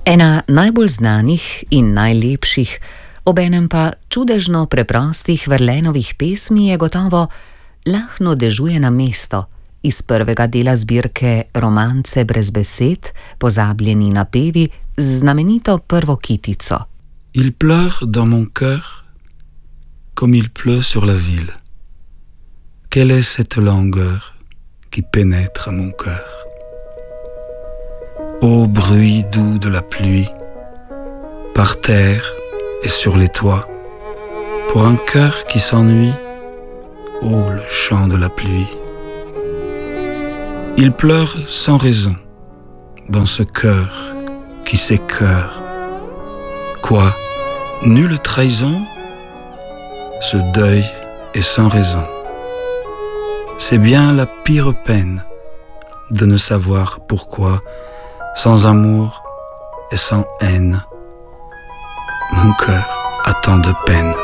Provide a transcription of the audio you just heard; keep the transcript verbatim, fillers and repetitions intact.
Ena najbolj znanih in najlepših, obenem pa čudežno preprostih Verlainovih pesmi je gotovo Lahno dežuje na mesto iz prvega dela zbirke Romance brez besed, pozabljeni napevi z znamenito prvo kitico. Il pleure dans mon cœur comme il pleut sur la ville. Quelle est cette langueur qui pénètre mon cœur? Ô bruit doux de la pluie, par terre et sur les toits, pour un cœur qui s'ennuie, ô le chant de la pluie. Il pleure sans raison dans ce cœur qui s'écœure. Quoi, nulle trahison? Ce deuil est sans raison. C'est bien la pire peine de ne savoir pourquoi, sans amour et sans haine, mon cœur a tant de peine.